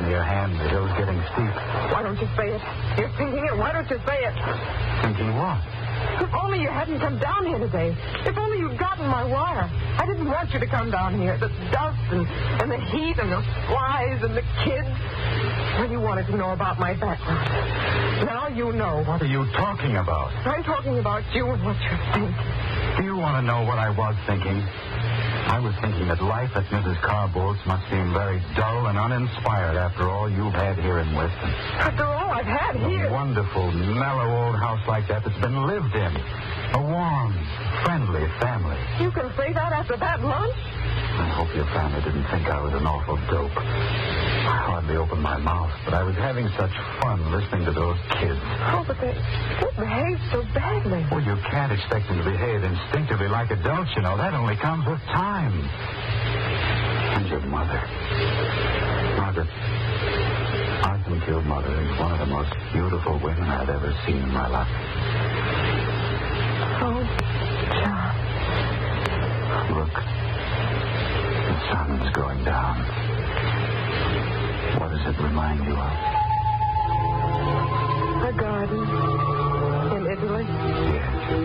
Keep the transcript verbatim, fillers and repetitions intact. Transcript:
me your hand. The hill's getting steep. Why don't you say it? You're thinking it. Why don't you say it? Thinking what? If only you hadn't come down here today. If only you'd gotten my wire. I didn't want you to come down here. The dust and, and the heat and the flies and the kids. When you wanted to know about my background. Now you know. What are you talking about? I'm talking about you and what you think. Do you want to know what I was thinking? I was thinking that life at Missus Carbold's must seem very dull and uninspired after all you've had here in Weston. After all I've had here. A wonderful, mellow old house like that that's been lived in. A warm, friendly family. You can say that after that lunch? I hope your family didn't think I was an awful dope. I hardly opened my mouth, but I was having such fun listening to those kids. Oh, but they, they behaved so badly. Well, you can't expect them to behave instinctively like adults, you know. That only comes with time. And your mother. Margaret, I think your mother is one of the most beautiful women I've ever seen in my life. Oh, John. Look, the sun's going down. What does it remind you of?